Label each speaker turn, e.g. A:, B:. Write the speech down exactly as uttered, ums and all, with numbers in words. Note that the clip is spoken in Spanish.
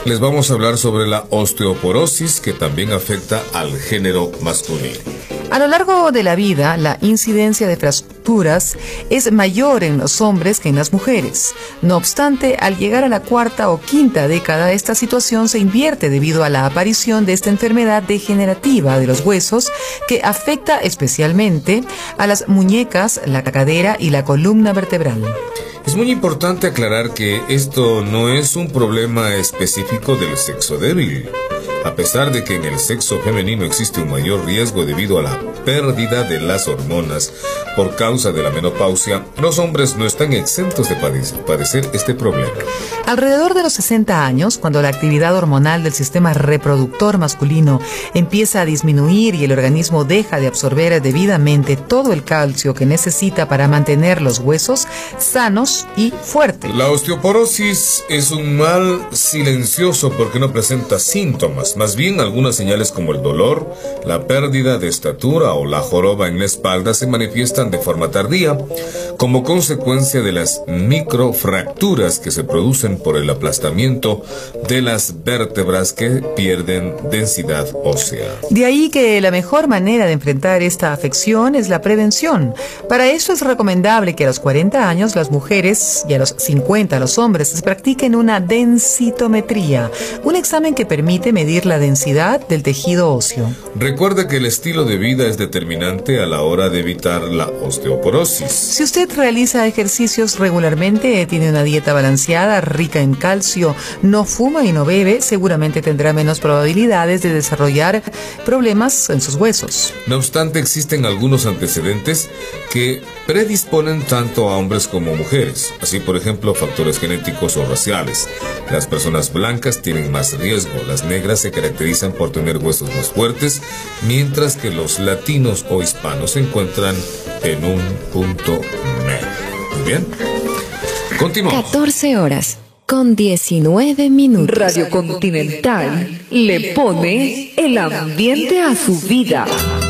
A: les vamos a hablar sobre la osteoporosis, que también afecta al género masculino.
B: A lo largo de la vida, la incidencia de fracturas es mayor en los hombres que en las mujeres. No obstante, al llegar a la cuarta o quinta década, esta situación se invierte debido a la aparición de esta enfermedad degenerativa de los huesos que afecta especialmente a las muñecas, la cadera y la columna vertebral.
A: Es muy importante aclarar que esto no es un problema específico del sexo débil. A pesar de que en el sexo femenino existe un mayor riesgo debido a la pérdida de las hormonas por causa de la menopausia, los hombres no están exentos de padecer este problema.
B: Alrededor de los sesenta años, cuando la actividad hormonal del sistema reproductor masculino empieza a disminuir y el organismo deja de absorber debidamente todo el calcio que necesita para mantener los huesos sanos y fuertes.
A: La osteoporosis es un mal silencioso porque no presenta síntomas. Más bien, algunas señales como el dolor, la pérdida de estatura o la joroba en la espalda se manifiestan de forma tardía, como consecuencia de las microfracturas que se producen por el aplastamiento de las vértebras que pierden densidad ósea.
B: De ahí que la mejor manera de enfrentar esta afección es la prevención. Para eso es recomendable que a los cuarenta años las mujeres y a los cincuenta los hombres se practiquen una densitometría, un examen que permite medir la densidad del tejido óseo.
A: Recuerde que el estilo de vida es determinante a la hora de evitar la osteoporosis.
B: Si usted realiza ejercicios regularmente, tiene una dieta balanceada, rica en calcio, no fuma y no bebe, seguramente tendrá menos probabilidades de desarrollar problemas en sus huesos.
A: No obstante, existen algunos antecedentes que predisponen tanto a hombres como a mujeres, así por ejemplo factores genéticos o raciales. Las personas blancas tienen más riesgo, las negras se caracterizan por tener huesos más fuertes, mientras que los latinos o hispanos se encuentran en un punto medio. Muy bien, continuamos.
C: catorce horas con diecinueve minutos. Radio Continental le pone el ambiente a su vida.